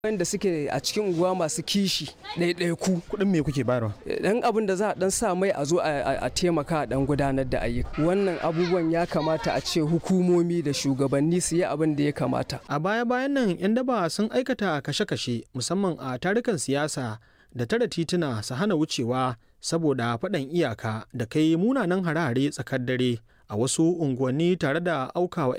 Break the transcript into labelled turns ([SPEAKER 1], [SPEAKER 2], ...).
[SPEAKER 1] wanda suke a cikin unguwa masu kishi ɗaiɗaiku.
[SPEAKER 2] Kuɗin me kuke bayarwa?
[SPEAKER 1] Dan abin da za a dan sa mai a zo a taimaka a dan gudanar da ayyuka. Wannan abubuwan ya kamata a ce hukumomi da shugabanni su yi abin da ya kamata.
[SPEAKER 2] A baya-bayan nan 'yan daba sun aikata kashe-kashe musamman a tarukan siyasa da tara tituna su hana wucewa saboda faɗan iyaka da kai munanan hare-hare tsakar dare a wasu unguwanni tare da aukawa